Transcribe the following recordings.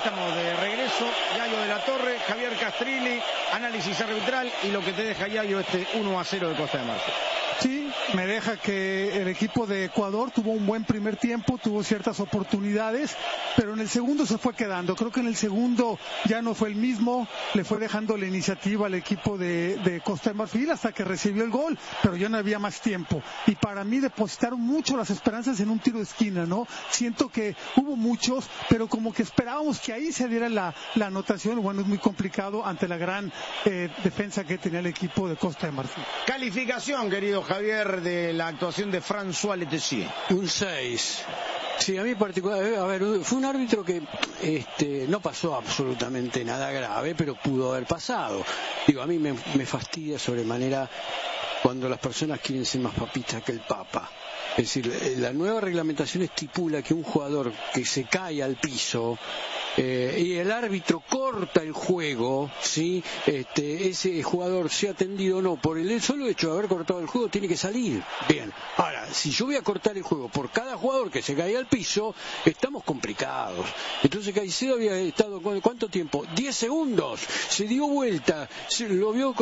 Estamos de regreso, Yayo de la Torre, Javier Castrilli, análisis arbitral y lo que te deja Yayo 1-0 de Costa de Marfil. Sí, me deja que el equipo de Ecuador tuvo un buen primer tiempo, tuvo ciertas oportunidades, pero en el segundo se fue quedando. Creo que en el segundo ya no fue el mismo, le fue dejando la iniciativa al equipo de Costa de Marfil hasta que recibió el gol, pero ya no había más tiempo. Y para mí depositaron mucho las esperanzas en un tiro de esquina, ¿no? Siento que hubo muchos, pero como que esperábamos que ahí se diera la anotación. Bueno, es muy complicado ante la gran defensa que tenía el equipo de Costa de Marfil. Calificación, querido Javier, de la actuación de François Letessier. Un 6. Sí, a mí particular, a ver, fue un árbitro que no pasó absolutamente nada grave, pero pudo haber pasado. Digo, a mí me fastidia sobremanera cuando las personas quieren ser más papistas que el Papa. Es decir, la nueva reglamentación estipula que un jugador que se cae al piso y el árbitro corta el juego, ¿sí? Ese jugador, sea atendido o no, por el solo hecho de haber cortado el juego, tiene que salir. Bien, ahora, si yo voy a cortar el juego por cada jugador que se cae al piso, estamos complicados. Entonces Caicedo había estado, ¿cuánto tiempo? 10 segundos, se dio vuelta, lo vio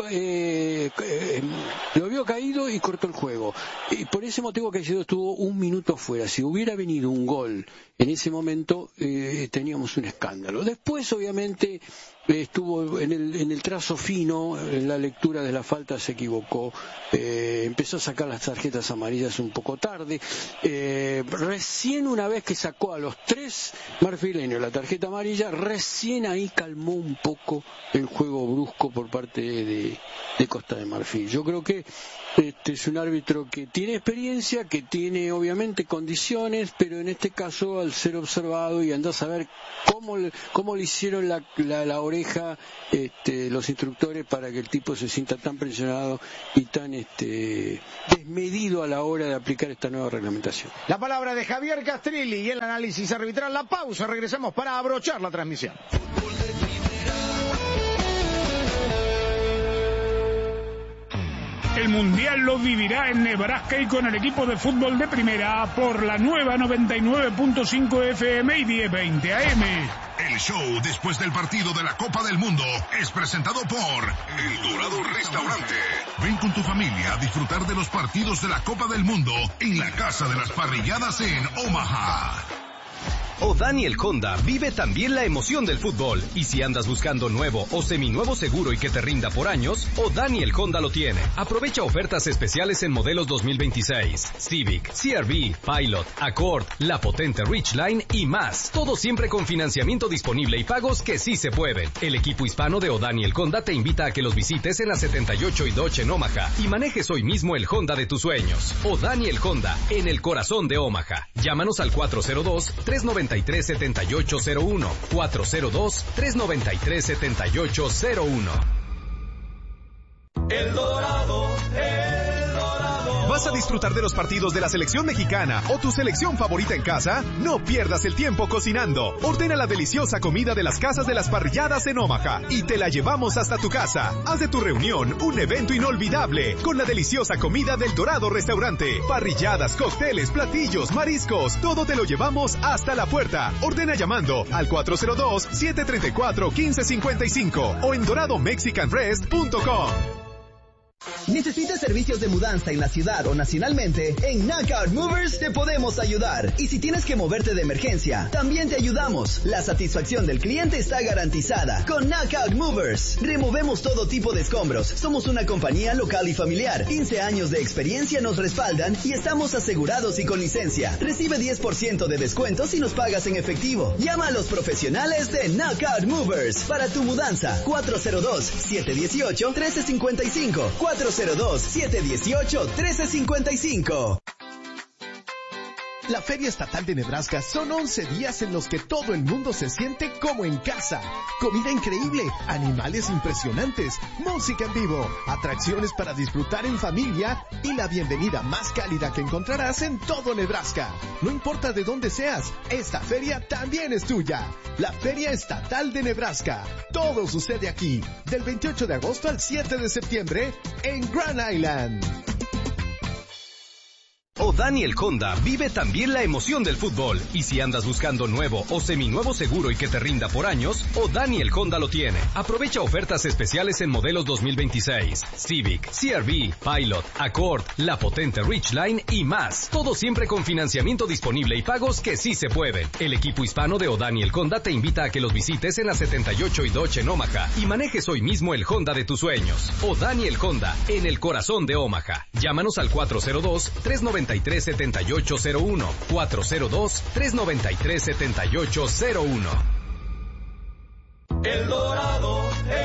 caído y cortó el juego. Y por ese motivo Caicedo estuvo 1 minuto fuera. Si hubiera venido un gol en ese momento, teníamos un escándalo. Después, obviamente, estuvo en el trazo fino, en la lectura de la falta se equivocó, empezó a sacar las tarjetas amarillas un poco tarde, recién una vez que sacó a los 3 marfileños la tarjeta amarilla, recién ahí calmó un poco el juego brusco por parte de Costa de Marfil. Yo creo que es un árbitro que tiene experiencia, que tiene obviamente condiciones, pero en este caso, al ser observado y andar a saber cómo le hicieron la oreja los instructores para que el tipo se sienta tan presionado y tan desmedido a la hora de aplicar esta nueva reglamentación. La palabra de Javier Castrilli y el análisis arbitral. La pausa, regresamos para abrochar la transmisión. El Mundial lo vivirá en Nebraska y con el equipo de fútbol de primera por la nueva 99.5 FM y 1020 AM. El show después del partido de la Copa del Mundo es presentado por El Dorado Restaurante. Ven con tu familia a disfrutar de los partidos de la Copa del Mundo en la Casa de las Parrilladas en Omaha. O'Daniel Honda vive también la emoción del fútbol. Y si andas buscando nuevo o seminuevo seguro y que te rinda por años, O'Daniel Honda lo tiene. Aprovecha ofertas especiales en modelos 2026, Civic, CR-V, Pilot, Accord, la potente Ridgeline y más. Todo siempre con financiamiento disponible y pagos que sí se pueden. El equipo hispano de O'Daniel Honda te invita a que los visites en la 78 y Dodge en Omaha y manejes hoy mismo el Honda de tus sueños. O'Daniel Honda, en el corazón de Omaha. Llámanos al 402-393-7801. 402-393-7801. El Dorado. ¿Vas a disfrutar de los partidos de la selección mexicana o tu selección favorita en casa? No pierdas el tiempo cocinando. Ordena la deliciosa comida de las Casas de las Parrilladas en Omaha y te la llevamos hasta tu casa. Haz de tu reunión un evento inolvidable con la deliciosa comida del Dorado Restaurante. Parrilladas, cócteles, platillos, mariscos, todo te lo llevamos hasta la puerta. Ordena llamando al 402-734-1555 o en doradomexicanrest.com. ¿Necesitas servicios de mudanza en la ciudad o nacionalmente? En Knockout Movers te podemos ayudar. Y si tienes que moverte de emergencia, también te ayudamos. La satisfacción del cliente está garantizada. Con Knockout Movers, removemos todo tipo de escombros. Somos una compañía local y familiar. 15 años de experiencia nos respaldan y estamos asegurados y con licencia. Recibe 10% de descuento si nos pagas en efectivo. Llama a los profesionales de Knockout Movers para tu mudanza. 402-718-1355. 402-718-1355. La Feria Estatal de Nebraska son 11 días en los que todo el mundo se siente como en casa. Comida increíble, animales impresionantes, música en vivo, atracciones para disfrutar en familia y la bienvenida más cálida que encontrarás en todo Nebraska. No importa de dónde seas, esta feria también es tuya. La Feria Estatal de Nebraska. Todo sucede aquí, del 28 de agosto al 7 de septiembre en Grand Island. O'Daniel Honda vive también la emoción del fútbol. Y si andas buscando nuevo o seminuevo seguro y que te rinda por años, O'Daniel Honda lo tiene. Aprovecha ofertas especiales en modelos 2026, Civic, CR-V, Pilot, Accord, la potente Ridgeline y más. Todo siempre con financiamiento disponible y pagos que sí se pueden. El equipo hispano de O'Daniel Honda te invita a que los visites en la 78 y Dodge en Omaha y manejes hoy mismo el Honda de tus sueños. O'Daniel Honda, en el corazón de Omaha. Llámanos al 402-393-7801. 402-393-7801. El Dorado.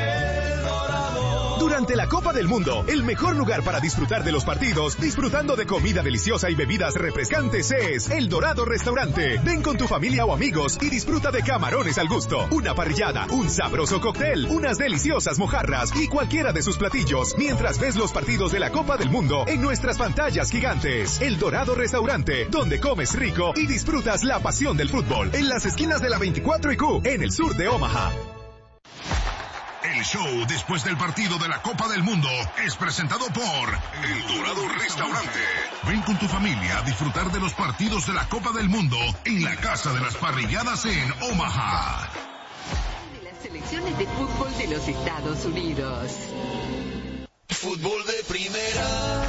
Durante la Copa del Mundo, el mejor lugar para disfrutar de los partidos, disfrutando de comida deliciosa y bebidas refrescantes es El Dorado Restaurante. Ven con tu familia o amigos y disfruta de camarones al gusto, una parrillada, un sabroso cóctel, unas deliciosas mojarras y cualquiera de sus platillos, mientras ves los partidos de la Copa del Mundo en nuestras pantallas gigantes. El Dorado Restaurante, donde comes rico y disfrutas la pasión del fútbol, en las esquinas de la 24 y Q, en el sur de Omaha. El show después del partido de la Copa del Mundo es presentado por El Dorado Restaurante. Ven con tu familia a disfrutar de los partidos de la Copa del Mundo en la Casa de las Parrilladas en Omaha. De las selecciones de fútbol de los Estados Unidos. Fútbol de primera.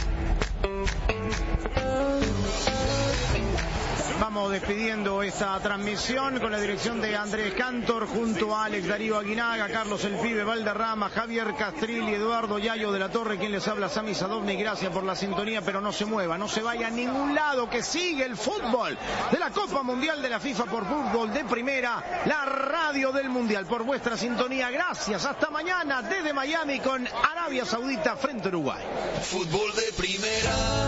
Vamos despidiendo esta transmisión con la dirección de Andrés Cantor junto a Alex Darío Aguinaga, Carlos El Pibe Valderrama, Javier Castrilli, Eduardo Yayo de la Torre, quien les habla, Sami Sadovnik. Gracias por la sintonía, pero no se mueva, no se vaya a ningún lado, que sigue el fútbol de la Copa Mundial de la FIFA por Fútbol de Primera, la radio del Mundial, por vuestra sintonía. Gracias, hasta mañana desde Miami con Arabia Saudita frente a Uruguay. Fútbol de primera.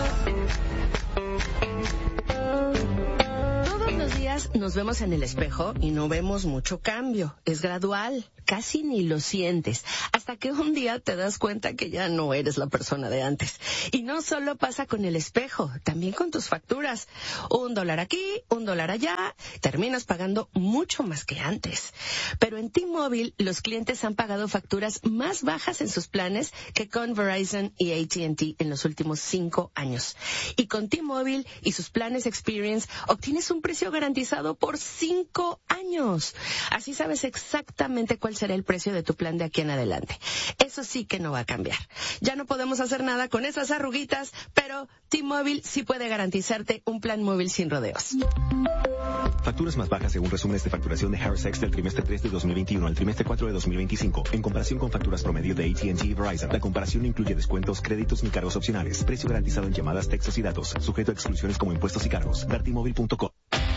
Todos los días nos vemos en el espejo y no vemos mucho cambio. Es gradual, casi ni lo sientes, hasta que un día te das cuenta que ya no eres la persona de antes. Y no solo pasa con el espejo, también con tus facturas. $1 aquí, $1 allá, terminas pagando mucho más que antes. Pero en T-Mobile los clientes han pagado facturas más bajas en sus planes que con Verizon y AT&T en los últimos 5 años. Y con T-Mobile y sus planes Experience obtienes un precio garantizado por 5 años. Así sabes exactamente cuál será el precio de tu plan de aquí en adelante. Eso sí que no va a cambiar. Ya no podemos hacer nada con esas arruguitas, pero T-Mobile sí puede garantizarte un plan móvil sin rodeos. Facturas más bajas según resúmenes de facturación de Harris X del trimestre 3 de 2021 al trimestre 4 de 2025. En comparación con facturas promedio de AT&T y Verizon, la comparación no incluye descuentos, créditos ni cargos opcionales. Precio garantizado en llamadas, textos y datos. Sujeto a exclusiones como impuestos y cargos. Ver T-Mobile.com.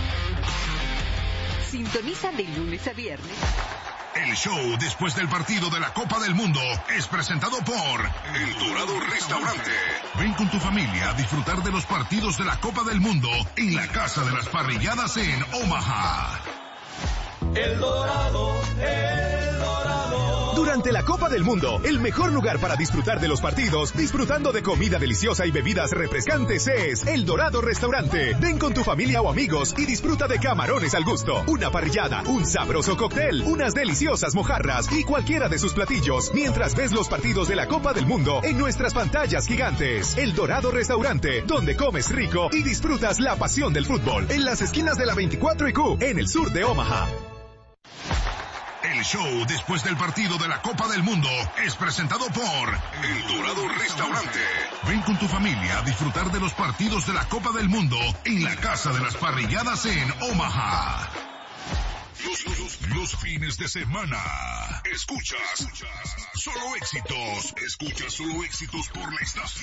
Sintoniza de lunes a viernes. El show después del partido de la Copa del Mundo es presentado por El Dorado Restaurante. Ven con tu familia a disfrutar de los partidos de la Copa del Mundo en la Casa de las Parrilladas en Omaha. El Dorado, El Dorado. Durante la Copa del Mundo, el mejor lugar para disfrutar de los partidos, disfrutando de comida deliciosa y bebidas refrescantes es El Dorado Restaurante. Ven con tu familia o amigos y disfruta de camarones al gusto, una parrillada, un sabroso cóctel, unas deliciosas mojarras y cualquiera de sus platillos, mientras ves los partidos de la Copa del Mundo en nuestras pantallas gigantes. El Dorado Restaurante, donde comes rico y disfrutas la pasión del fútbol, en las esquinas de la 24 y Q, en el sur de Omaha. El show después del partido de la Copa del Mundo es presentado por El Dorado Restaurante. Ven con tu familia a disfrutar de los partidos de la Copa del Mundo en la Casa de las Parrilladas en Omaha. Los fines de semana. Escuchas solo éxitos. Escuchas solo éxitos por la estación.